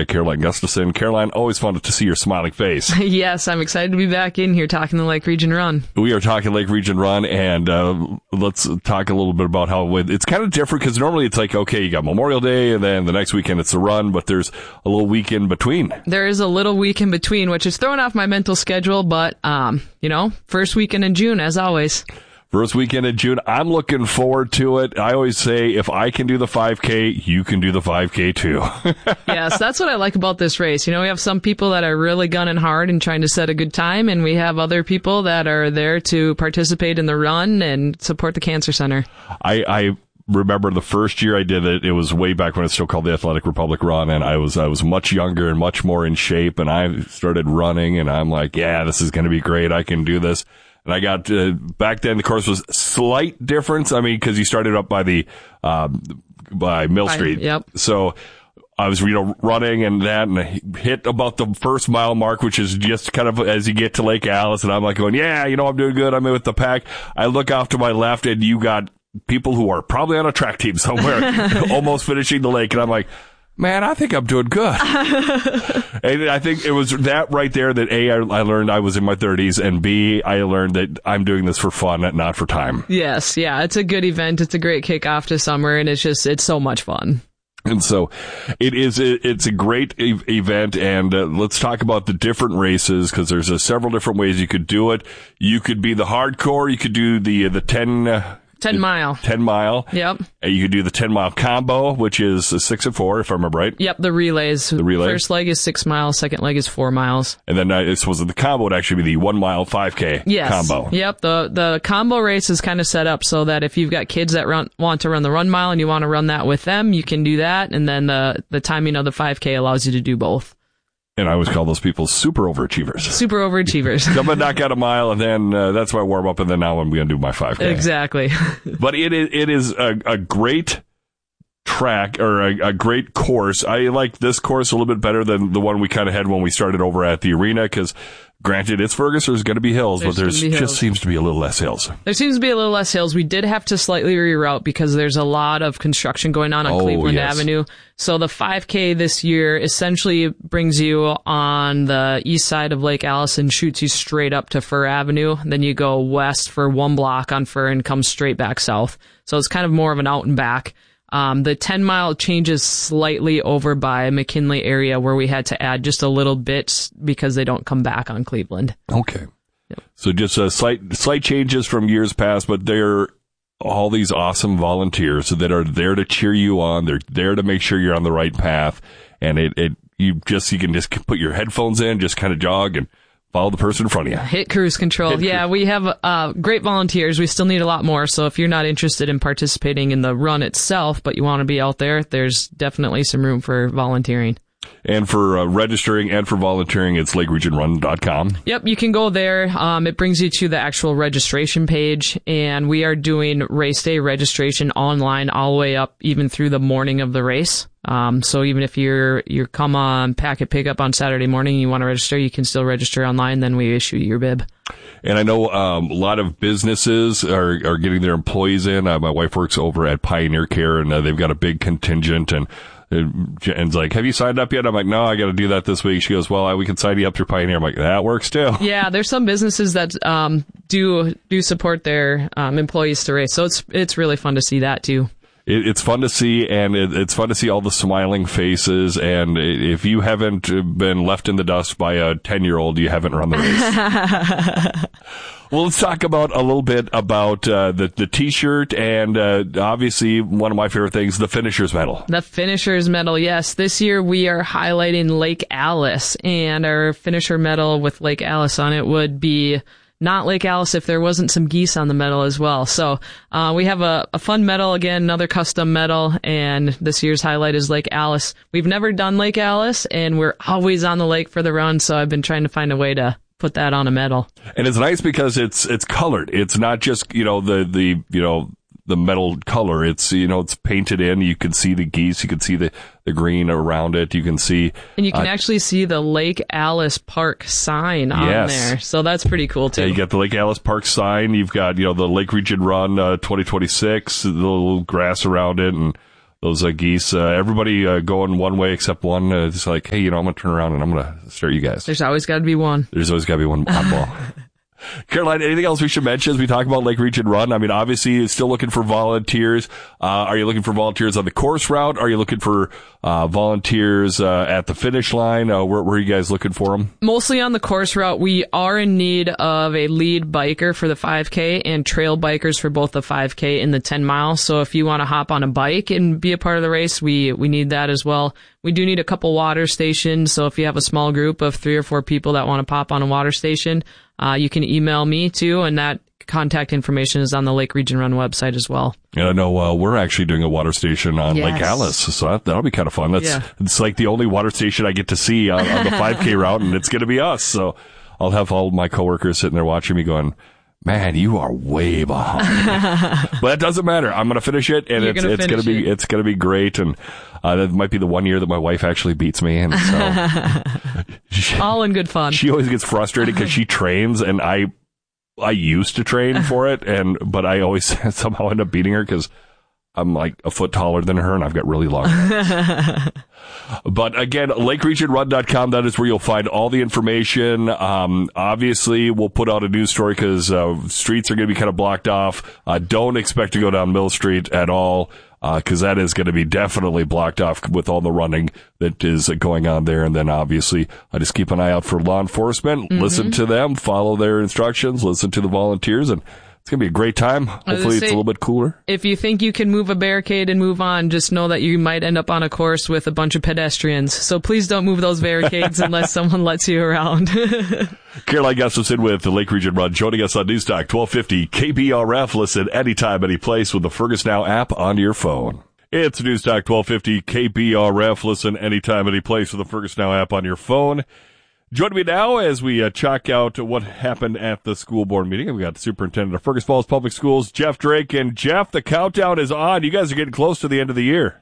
got Caroline Gustafson. Caroline, always fun to see your smiling face. Yes, I'm excited to be back in here talking the Lake Region Run. We are talking Lake Region Run, and let's talk a little bit about how it's kind of different, because normally it's like, okay, you got Memorial Day, and then the next weekend it's the run, but there's a little week in between. There is a little week in between, which is throwing off my mental schedule, but, first weekend in June, as always. First weekend in June. I'm looking forward to it. I always say, if I can do the 5K, you can do the 5K too. Yes, that's what I like about this race. We have some people that are really gunning hard and trying to set a good time, and we have other people that are there to participate in the run and support the Cancer Center. I remember the first year I did it. It was way back when it's still called the Athletic Republic Run, and I was much younger and much more in shape, and I started running, and I'm like, yeah, this is going to be great. I can do this. And I got, back then the course was slight difference. I mean, cause you started up by by Mill Street. Yep. So I was, running and I hit about the first mile mark, which is just kind of as you get to Lake Alice. And I'm like going, yeah, I'm doing good. I'm in with the pack. I look off to my left and you got people who are probably on a track team somewhere almost finishing the lake. And I'm like, man, I think I'm doing good. And I think it was that right there that A, I learned I was in my 30s, and B, I learned that I'm doing this for fun, not for time. Yes, yeah, it's a good event. It's a great kickoff to summer, and it's so much fun. And so it's a great event, and let's talk about the different races, because there's several different ways you could do it. You could be the hardcore, you could do the 10 mile. 10 mile. Yep. You could do the 10 mile combo, which is 6 and 4, if I remember right. Yep, the relays. The relay. First leg is 6 miles, second leg is 4 miles. And then I suppose the combo would actually be the 1 mile 5K combo. Yep, the combo race is kind of set up so that if you've got kids that want to run the run mile and you want to run that with them, you can do that. And then the timing of the 5K allows you to do both. And I always call those people super overachievers. Super overachievers. I'm going to knock out a mile, and then that's my warm-up, and then now I'm going to do my 5K. Exactly. But it is a great track, or a great course. I like this course a little bit better than the one we kind of had when we started over at the arena, because granted, it's Fergus, there's going to be hills, but there's just seems to be a little less hills. There seems to be a little less hills. We did have to slightly reroute because there's a lot of construction going on Cleveland Avenue. So the 5K this year essentially brings you on the east side of Lake Alice and shoots you straight up to Fir Avenue. Then you go west for 1 block on Fir and come straight back south. So it's kind of more of an out and back. The 10 mile changes slightly over by McKinley area, where we had to add just a little bit because they don't come back on Cleveland. Okay. Yep. So just slight changes from years past, but they're all these awesome volunteers that are there to cheer you on. They're there to make sure you're on the right path. And you can just put your headphones in, just kind of jog and follow the person in front of you. Hit cruise control. We have great volunteers. We still need a lot more. So if you're not interested in participating in the run itself, but you want to be out there, there's definitely some room for volunteering. And for registering and for volunteering, it's lakeregionrun.com. Yep, you can go there. It brings you to the actual registration page, and we are doing race day registration online all the way up even through the morning of the race. So even if you're come on packet pickup on Saturday morning and you want to register, you can still register online, then we issue your bib. And I know a lot of businesses are getting their employees in. My wife works over at Pioneer Care, and they've got a big contingent, and it's like, have you signed up yet? I'm like, no, I got to do that this week. She goes, well, we can sign you up through Pioneer. I'm like, that works too. Yeah, there's some businesses that do support their employees to race, so it's really fun to see that too. It's fun to see, and it's fun to see all the smiling faces. And if you haven't been left in the dust by a 10-year-old, you haven't run the race. Well, let's talk about a little bit about the T-shirt, and obviously one of my favorite things, the Finishers Medal. The Finishers Medal, yes. This year we are highlighting Lake Alice, and our Finisher Medal with Lake Alice on it would be not Lake Alice if there wasn't some geese on the medal as well. So we have a fun medal, again, another custom medal, and this year's highlight is Lake Alice. We've never done Lake Alice, and we're always on the lake for the run, so I've been trying to find a way to put that on a medal. And it's nice because it's colored. It's not just, the metal color. It's, it's painted in. You can see the geese. You can see the green around it. You can see. And you can actually see the Lake Alice Park sign on there. So that's pretty cool, too. Yeah, you got the Lake Alice Park sign. You've got, the Lake Region Run 2026, the little grass around it. And those geese. Everybody going one way except one. It's like, hey, I'm going to turn around and I'm going to start you guys. There's always got to be one. There's always got to be one oddball. Caroline, anything else we should mention as we talk about Lake Region Run? I mean, obviously, you're still looking for volunteers. Are you looking for volunteers on the course route? Are you looking for volunteers at the finish line? Where are you guys looking for them? Mostly on the course route. We are in need of a lead biker for the 5K and trail bikers for both the 5K and the 10 miles. So if you want to hop on a bike and be a part of the race, we need that as well. We do need a couple water stations. So if you have a small group of 3 or 4 people that want to pop on a water station, you can email me too, and that contact information is on the Lake Region Run website as well. And I know we're actually doing a water station on Lake Alice, so that'll be kind of fun. It's like the only water station I get to see on the 5K route, and it's going to be us. So I'll have all my coworkers sitting there watching me going, man, you are way behind. But it doesn't matter. I'm going to finish it, and it's going to be great. And that might be the one year that my wife actually beats me, and so all in good fun. She always gets frustrated because she trains, and I used to train for it, but I always somehow end up beating her because I'm like a foot taller than her, and I've got really long legs. But again, lakeregionrun.com, that is where you'll find all the information. Obviously, we'll put out a news story because streets are going to be kind of blocked off. Don't expect to go down Mill Street at all because that is going to be definitely blocked off with all the running that is going on there. And then obviously, just keep an eye out for law enforcement. Mm-hmm. Listen to them, follow their instructions, listen to the volunteers, and it's going to be a great time. Hopefully it's a little bit cooler. If you think you can move a barricade and move on, just know that you might end up on a course with a bunch of pedestrians. So please don't move those barricades unless someone lets you around. Caroline Gustafson with the Lake Region Run, joining us on Newstalk 1250 KBRF. Listen anytime, any place with the Fergus Now app on your phone. It's Newstalk 1250 KBRF. Listen anytime, any place with the Fergus Now app on your phone. Joining me now as we check out what happened at the school board meeting. We've got the superintendent of Fergus Falls Public Schools, Jeff Drake. And Jeff, the countdown is on. You guys are getting close to the end of the year.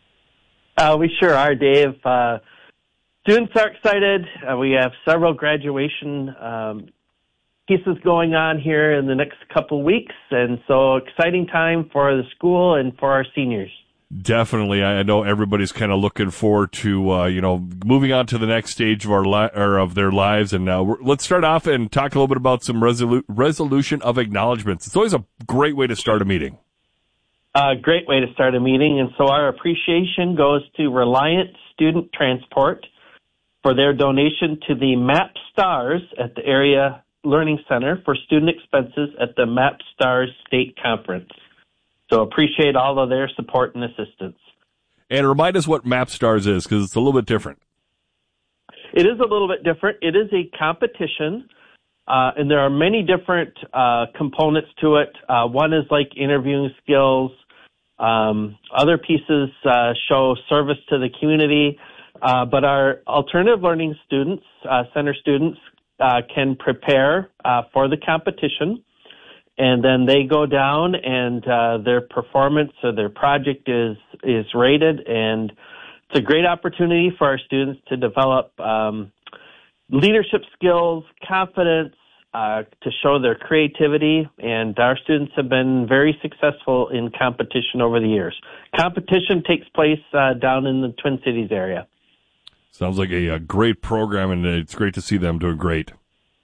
We sure are, Dave. Students are excited. We have several graduation pieces going on here in the next couple weeks. And so exciting time for the school and for our seniors. Definitely. I know everybody's kind of looking forward to, moving on to the next stage of of their lives. And let's start off and talk a little bit about some resolution of acknowledgments. It's always a great way to start a meeting. Great way to start a meeting. And so our appreciation goes to Reliant Student Transport for their donation to the MAP Stars at the Area Learning Center for student expenses at the MAP Stars State Conference. So appreciate all of their support and assistance. And remind us what MAP Stars is, because it's a little bit different. It is a little bit different. It is a competition, and there are many different components to it. One is like interviewing skills. Other pieces show service to the community. But our alternative learning students, center students, can prepare for the competition. And then they go down and their performance or their project is rated. And it's a great opportunity for our students to develop leadership skills, confidence, to show their creativity. And our students have been very successful in competition over the years. Competition takes place down in the Twin Cities area. Sounds like a great program, and it's great to see them doing great.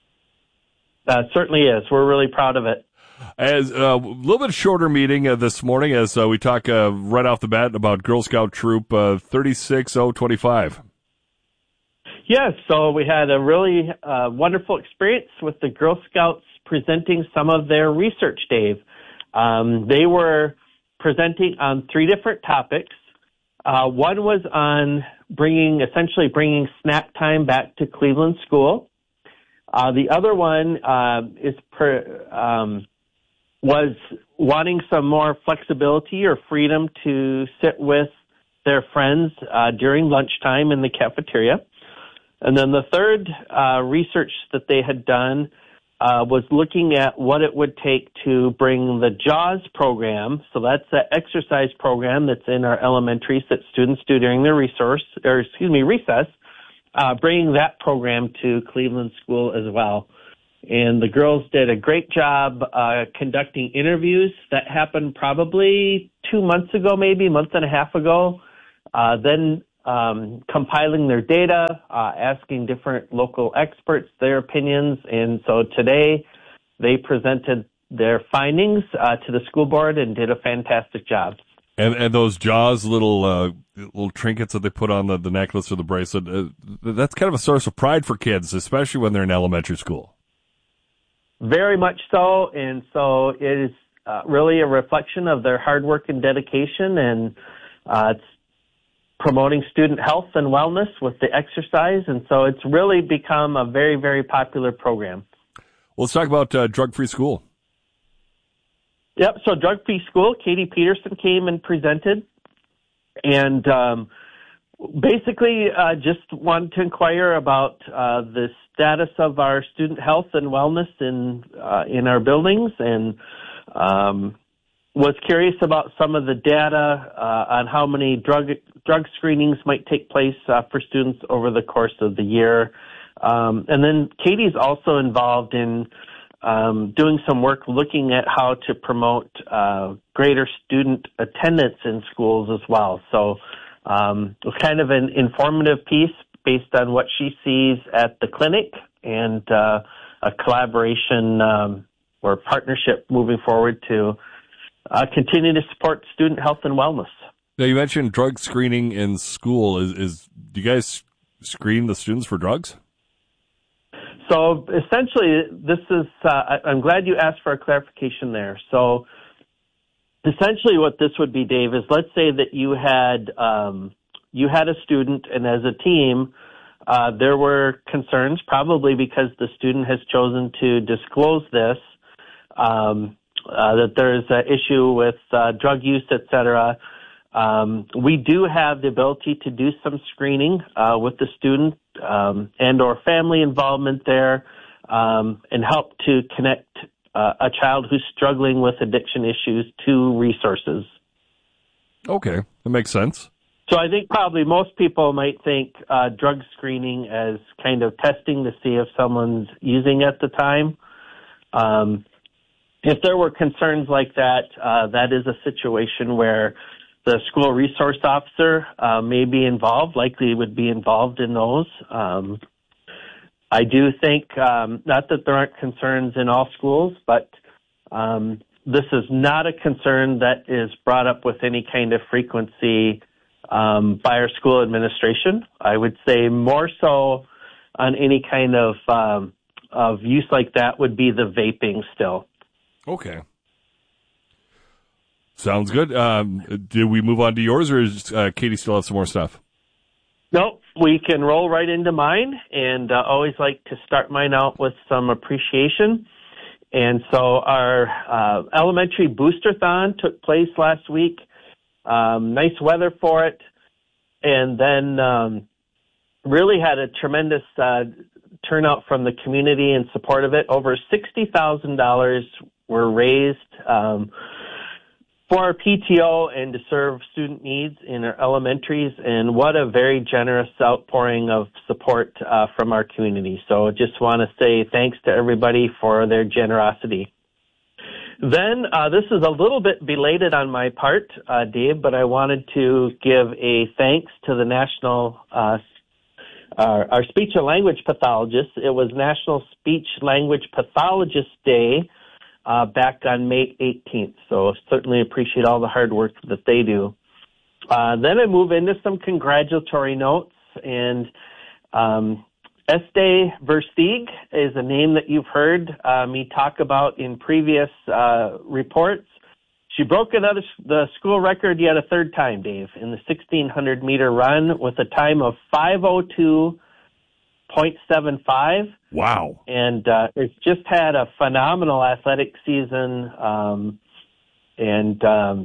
Certainly is. We're really proud of it. As a little bit shorter meeting this morning, as we talk right off the bat about Girl Scout Troop 36025. Yes, so we had a really wonderful experience with the Girl Scouts presenting some of their research, Dave. They were presenting on 3 different topics. One was on bringing snack time back to Cleveland School. The other one was wanting some more flexibility or freedom to sit with their friends during lunchtime in the cafeteria. And then the third research that they had done was looking at what it would take to bring the JAWS program, so that's the exercise program that's in our elementaries that students do during their recess, bringing that program to Cleveland School as well. And the girls did a great job conducting interviews that happened probably 2 months ago, maybe a month and a half ago, then compiling their data, asking different local experts their opinions. And so today they presented their findings to the school board and did a fantastic job. And those JAWS little trinkets that they put on the necklace or the bracelet, that's kind of a source of pride for kids, especially when they're in elementary school. Very much so. And so it is really a reflection of their hard work and dedication, and it's promoting student health and wellness with the exercise. And so it's really become a very, very popular program. Well, let's talk about Drug-Free School. Yep, so Drug-Free School, Katie Peterson came and presented, and basically just wanted to inquire about the status of our student health and wellness in our buildings, and was curious about some of the data on how many drug screenings might take place for students over the course of the year. And then Katie's also involved in doing some work looking at how to promote greater student attendance in schools as well. So it was kind of an informative piece based on what she sees at the clinic, and a collaboration or partnership moving forward to continue to support student health and wellness. Now, you mentioned drug screening in school. Do you guys screen the students for drugs? So essentially, this is, I'm glad you asked for a clarification there. So essentially what this would be, Dave, is let's say that you had a student, and as a team, there were concerns, probably because the student has chosen to disclose this, that there's an issue with drug use, et cetera. We do have the ability to do some screening with the student and or family involvement there, and help to connect a child who's struggling with addiction issues to resources. Okay, that makes sense. So I think probably most people might think drug screening as kind of testing to see if someone's using at the time. If there were concerns like that, that is a situation where the school resource officer may be involved, likely would be involved in those. I do think, not that there aren't concerns in all schools, but this is not a concern that is brought up with any kind of frequency by our school administration. I would say more so on any kind of use like that would be the vaping still. Okay. Sounds good. Did we move on to yours, or does Katie still have some more stuff? Nope, we can roll right into mine, and always like to start mine out with some appreciation. And so our elementary booster-thon took place last week. Nice weather for it, and then really had a tremendous turnout from the community in support of it. Over $60,000 were raised for our PTO and to serve student needs in our elementaries, and what a very generous outpouring of support from our community. So just want to say thanks to everybody for their generosity. Then this is a little bit belated on my part, Dave, but I wanted to give a thanks to the national our speech and language pathologists. It was National Speech Language Pathologist Day back on May 18th. So certainly appreciate all the hard work that they do. Then I move into some congratulatory notes, and Estee Versteeg is a name that you've heard me talk about in previous reports. She broke the school record yet a third time, Dave, in the 1,600-meter run with a time of 5:02.75. Wow. And it's just had a phenomenal athletic season, and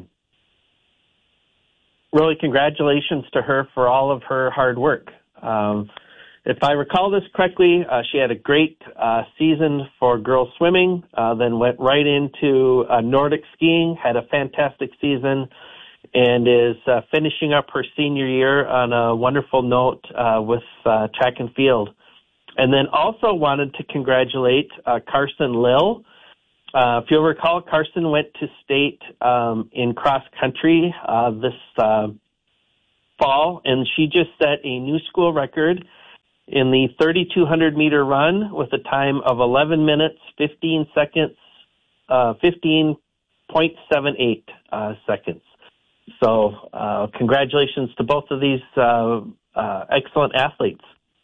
really congratulations to her for all of her hard work. If I recall this correctly, she had a great season for girls swimming, then went right into Nordic skiing, had a fantastic season, and is finishing up her senior year on a wonderful note with track and field. And then also wanted to congratulate Carson Lill. If you'll recall, Carson went to state in cross country this fall, and she just set a new school record in the 3,200 meter run with a time of 11 minutes, 15 seconds, 15.78 seconds. So congratulations to both of these excellent athletes.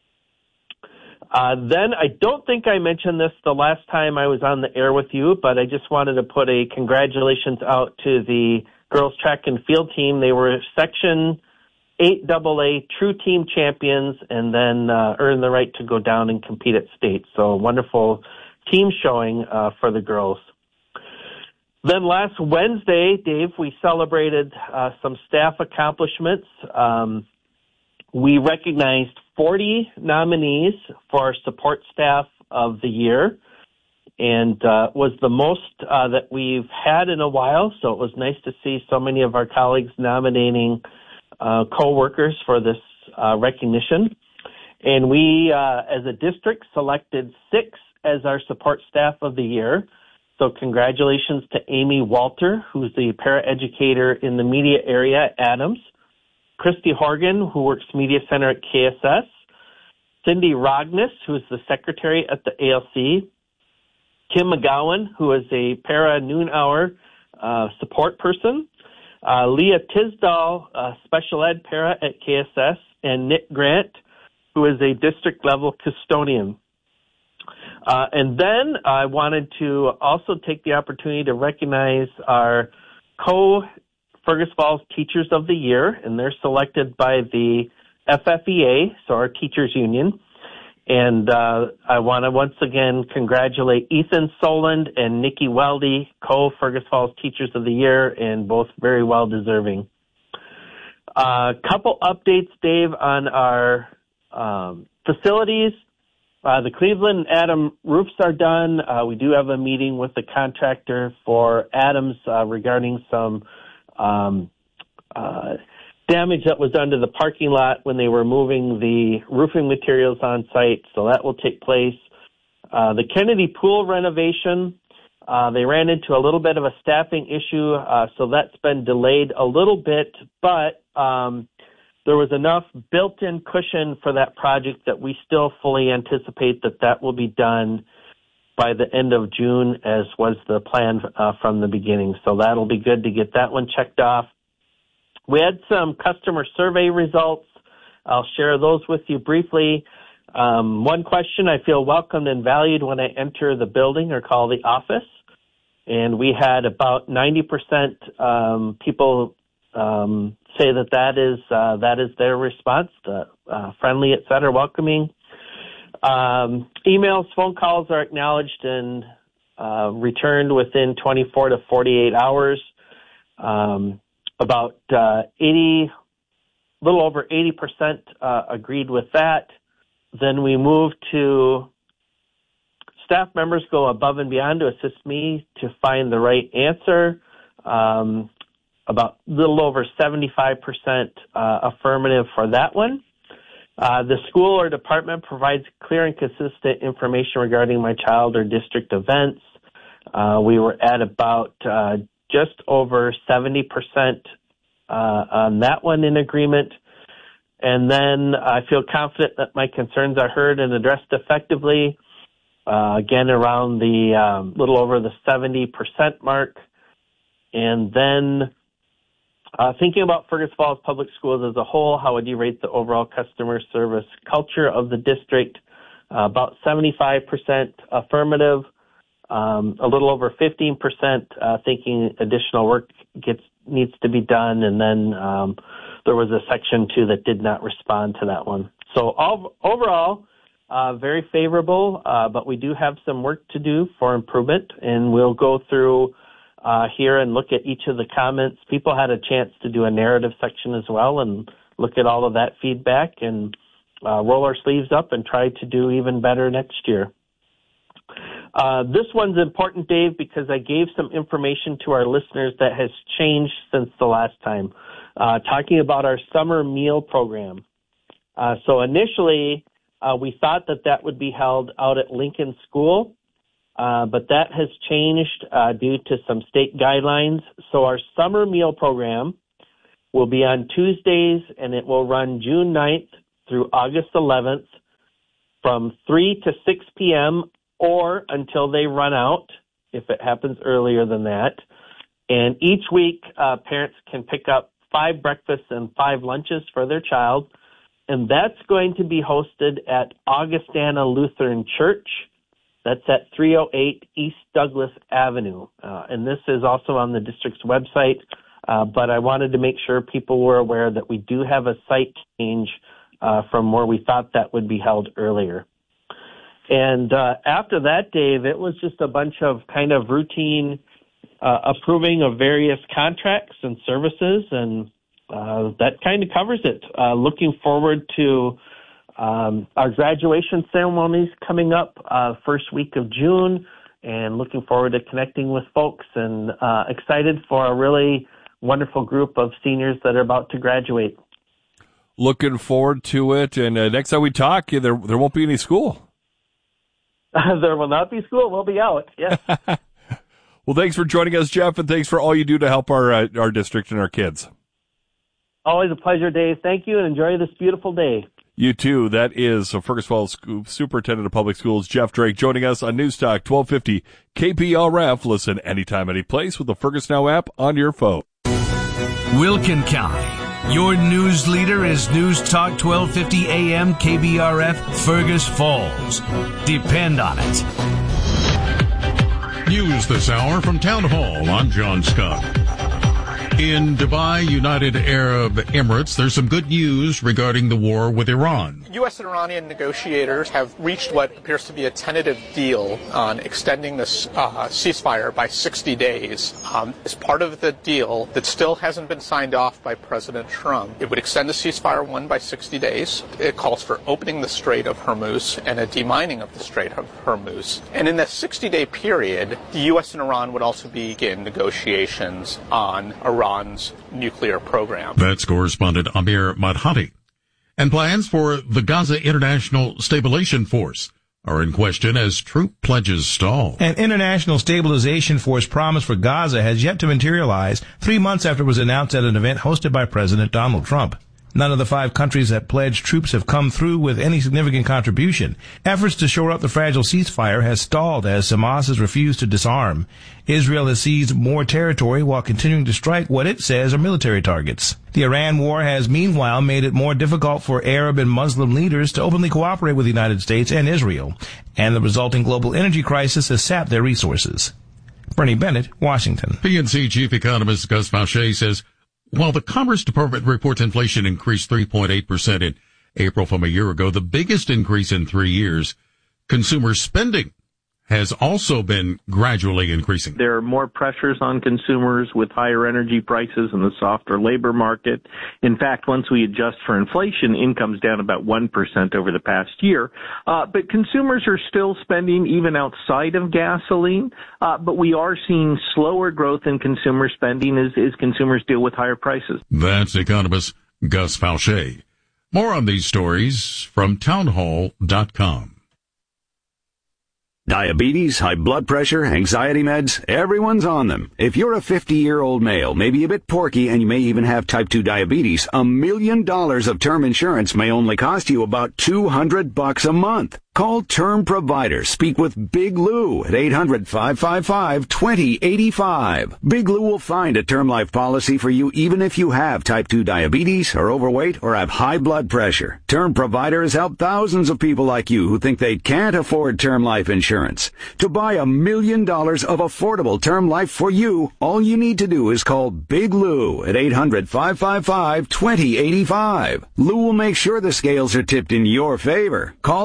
Then I don't think I mentioned this the last time I was on the air with you, but I just wanted to put a congratulations out to the girls track and field team. They were Section 8AA True Team champions and then earned the right to go down and compete at state. So a wonderful team showing for the girls. Then last Wednesday, Dave, we celebrated some staff accomplishments. We recognized 40 nominees for our support staff of the year, and was the most that we've had in a while. So it was nice to see so many of our colleagues nominating co-workers for this recognition. And we, as a district, selected 6 as our support staff of the year. So congratulations to Amy Walter, who's the paraeducator in the media area at Adams, Christy Horgan, who works Media Center at KSS, Cindy Rognes, who is the secretary at the ALC, Kim McGowan, who is a para noon hour support person, Leah Tisdall, special ed para at KSS, and Nick Grant, who is a district level custodian. And then I wanted to also take the opportunity to recognize our Fergus Falls Teachers of the Year, and they're selected by the FFEA, so our teachers union. And I want to once again congratulate Ethan Soland and Nikki Weldy, Fergus Falls Teachers of the Year, and both very well deserving. Couple updates, Dave, on our facilities. The Cleveland and Adam roofs are done. We do have a meeting with the contractor for Adams regarding some damage that was done to the parking lot when they were moving the roofing materials on site, so that will take place. The Kennedy Pool renovation, they ran into a little bit of a staffing issue, so that's been delayed a little bit, but there was enough built-in cushion for that project that we still fully anticipate that will be done by the end of June, as was the plan from the beginning. So that'll be good to get that one checked off. We had some customer survey results. I'll share those with you briefly. One question: I feel welcomed and valued when I enter the building or call the office. And we had about 90% people say that is their response, friendly, et cetera, welcoming. Emails, phone calls are acknowledged and returned within 24 to 48 hours. About little over 80% agreed with that. Then we moved to staff members go above and beyond to assist me to find the right answer. About a little over 75% affirmative for that one. The school or department provides clear and consistent information regarding my child or district events. We were at about just over 70% on that one in agreement. And then I feel confident that my concerns are heard and addressed effectively. Again, around the little over the 70% mark. And then thinking about Fergus Falls Public Schools as a whole, how would you rate the overall customer service culture of the district? About 75% affirmative, a little over 15% thinking additional work needs to be done, and then there was a section 2 that did not respond to that one. So overall, very favorable, but we do have some work to do for improvement, and we'll go through here and look at each of the comments. People had a chance to do a narrative section as well and look at all of that feedback and roll our sleeves up and try to do even better next year. This one's important, Dave, because I gave some information to our listeners that has changed since the last time, talking about our summer meal program. So initially, we thought that would be held out at Lincoln School. but that has changed due to some state guidelines. So our summer meal program will be on Tuesdays, and it will run June 9th through August 11th from 3 to 6 p.m. or until they run out, if it happens earlier than that. And each week, parents can pick up 5 breakfasts and 5 lunches for their child, and that's going to be hosted at Augustana Lutheran Church. That's at 308 East Douglas Avenue. And this is also on the district's website, but I wanted to make sure people were aware that we do have a site change from where we thought that would be held earlier. And after that, Dave, it was just a bunch of kind of routine approving of various contracts and services, and that kind of covers it. Looking forward to our graduation ceremonies coming up first week of June, and looking forward to connecting with folks, and excited for a really wonderful group of seniors that are about to graduate. Looking forward to it, and next time we talk, there won't be any school. There will not be school. We'll be out, yes. Well, thanks for joining us, Jeff, and thanks for all you do to help our district and our kids. Always a pleasure, Dave. Thank you, and enjoy this beautiful day. You too. That is Fergus Falls Superintendent of Public Schools, Jeff Drake, joining us on News Talk 1250 KPRF. Listen anytime, any place with the Fergus Now app on your phone. Wilkin County. Your news leader is News Talk 1250 AM KBRF Fergus Falls. Depend on it. News this hour from Town Hall. I'm John Scott. In Dubai, United Arab Emirates, there's some good news regarding the war with Iran. U.S. and Iranian negotiators have reached what appears to be a tentative deal on extending this ceasefire by 60 days. As part of the deal that still hasn't been signed off by President Trump, it would extend the ceasefire by 60 days. It calls for opening the Strait of Hormuz and a demining of the Strait of Hormuz. And in the 60-day period, the U.S. and Iran would also begin negotiations on Iran's nuclear program. That's correspondent Amir Madhati. And plans for the Gaza International Stabilization Force are in question as troop pledges stall. An international stabilization force promise for Gaza has yet to materialize 3 months after it was announced at an event hosted by President Donald Trump. None of the 5 countries that pledged troops have come through with any significant contribution. Efforts to shore up the fragile ceasefire has stalled as Hamas has refused to disarm. Israel has seized more territory while continuing to strike what it says are military targets. The Iran war has meanwhile made it more difficult for Arab and Muslim leaders to openly cooperate with the United States and Israel, and the resulting global energy crisis has sapped their resources. Bernie Bennett, Washington. PNC Chief Economist Gus Fauché says, while the Commerce Department reports inflation increased 3.8% in April from a year ago, the biggest increase in 3 years, consumer spending has also been gradually increasing. There are more pressures on consumers with higher energy prices and the softer labor market. In fact, once we adjust for inflation, income's down about 1% over the past year. But consumers are still spending even outside of gasoline. But we are seeing slower growth in consumer spending as consumers deal with higher prices. That's economist Gus Fauché. More on these stories from townhall.com. Diabetes, high blood pressure, anxiety meds, everyone's on them. If you're a 50-year-old male, maybe a bit porky, and you may even have type 2 diabetes, $1 million of term insurance may only cost you about $200 a month. Call Term Provider. Speak with Big Lou at 800-555-2085. Big Lou will find a term life policy for you even if you have type 2 diabetes, are overweight, or have high blood pressure. Term Provider has helped thousands of people like you who think they can't afford term life insurance. To buy $1 million of affordable term life for you, all you need to do is call Big Lou at 800-555-2085. Lou will make sure the scales are tipped in your favor. Call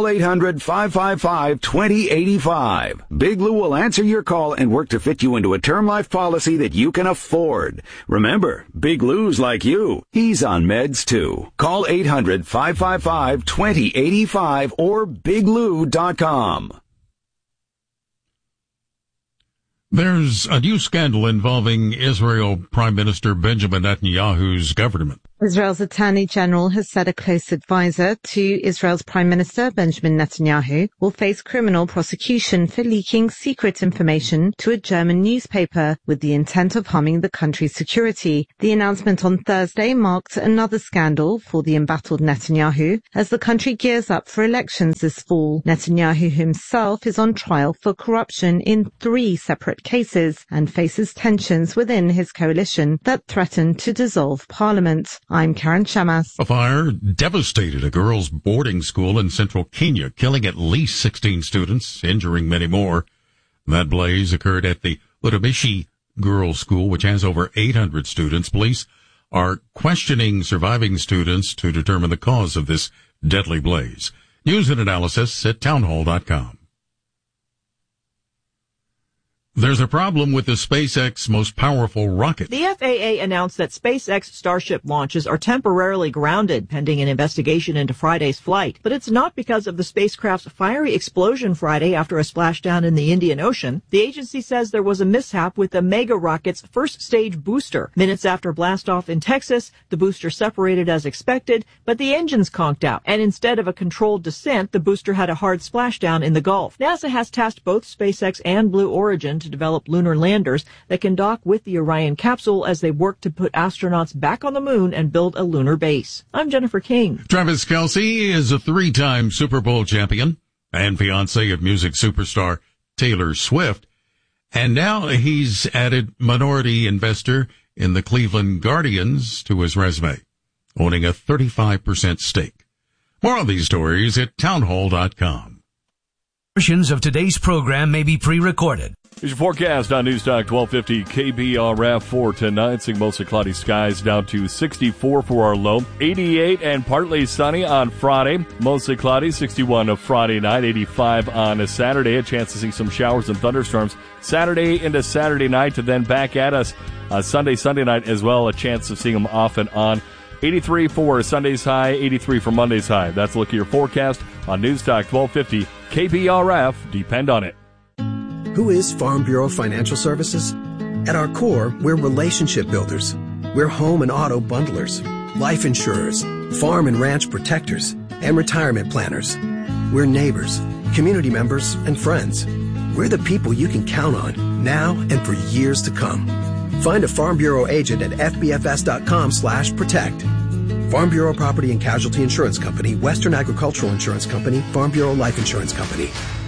800-555-2085. Big Lou will answer your call and work to fit you into a term life policy that you can afford. Remember, Big Lou's like you. He's on meds too. Call 800-555-2085 or biglou.com. There's a new scandal involving Israel Prime Minister Benjamin Netanyahu's government. Israel's Attorney General has said a close advisor to Israel's Prime Minister Benjamin Netanyahu will face criminal prosecution for leaking secret information to a German newspaper with the intent of harming the country's security. The announcement on Thursday marked another scandal for the embattled Netanyahu as the country gears up for elections this fall. Netanyahu himself is on trial for corruption in 3 separate cases and faces tensions within his coalition that threaten to dissolve parliament. I'm Karen Shamas. A fire devastated a girls' boarding school in central Kenya, killing at least 16 students, injuring many more. That blaze occurred at the Utamishi Girls' School, which has over 800 students. Police are questioning surviving students to determine the cause of this deadly blaze. News and analysis at townhall.com. There's a problem with the SpaceX most powerful rocket. The FAA announced that SpaceX Starship launches are temporarily grounded pending an investigation into Friday's flight. But it's not because of the spacecraft's fiery explosion Friday after a splashdown in the Indian Ocean. The agency says there was a mishap with the Mega rocket's first stage booster. Minutes after blastoff in Texas, the booster separated as expected, but the engines conked out. And instead of a controlled descent, the booster had a hard splashdown in the Gulf. NASA has tasked both SpaceX and Blue Origin to develop lunar landers that can dock with the Orion capsule as they work to put astronauts back on the moon and build a lunar base. I'm Jennifer King. Travis Kelce is a 3-time Super Bowl champion and fiancé of music superstar Taylor Swift. And now he's added minority investor in the Cleveland Guardians to his resume, owning a 35% stake. More on these stories at townhall.com. Versions of today's program may be pre-recorded. Here's your forecast on News Talk 1250 KBRF for tonight. Seeing mostly cloudy skies down to 64 for our low. 88 and partly sunny on Friday. Mostly cloudy, 61 of Friday night. 85 on a Saturday. A chance to see some showers and thunderstorms Saturday into Saturday night, and then back at us Sunday night as well. A chance of seeing them off and on. 83 for Sunday's high, 83 for Monday's high. That's a look at your forecast on News Talk 1250 KBRF. Depend on it. Who is Farm Bureau Financial Services? At our core, we're relationship builders. We're home and auto bundlers, life insurers, farm and ranch protectors, and retirement planners. We're neighbors, community members, and friends. We're the people you can count on now and for years to come. Find a Farm Bureau agent at fbfs.com/protect. Farm Bureau Property and Casualty Insurance Company, Western Agricultural Insurance Company, Farm Bureau Life Insurance Company.